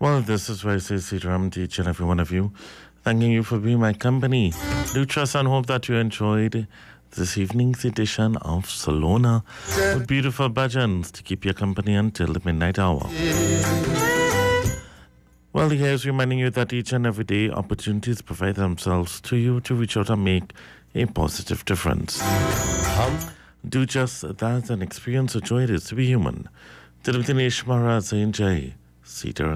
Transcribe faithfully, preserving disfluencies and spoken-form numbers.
Well, this is why I say Sitaram to each and every one of you. Thanking you for being my company. Do trust and hope that you enjoyed this evening's edition of Salona with beautiful bhajans to keep you company until the midnight hour. Well, here's reminding you that each and every day opportunities provide themselves to you to reach out and make a positive difference. Do just that and experience the joy it is to be human. To the Dinesh Maharaj, enjoy. Sitaram.